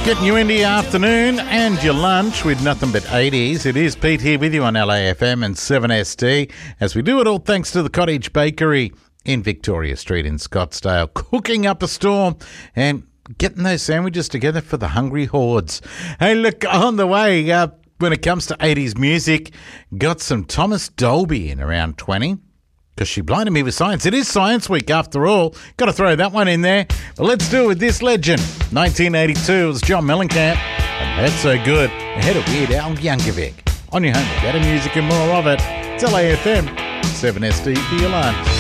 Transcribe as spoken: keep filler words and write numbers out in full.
Getting you into your afternoon and your lunch with nothing but eighties. It is Pete here with you on L A F M and seven S D as we do it all thanks to the Cottage Bakery in Victoria Street in Scottsdale, cooking up a storm and getting those sandwiches together for the hungry hordes. Hey, look, on the way, uh, when it comes to eighties music, got some Thomas Dolby in around twenty. Because she blinded me with science. It is Science Week after all. Got to throw that one in there. But let's do it with this legend. nineteen eighty-two, it was John Mellencamp. And That's So Good. Ahead of Weird Al Yankovic. On your home with better music and more of it. It's L A F M, seven S D for your lunch.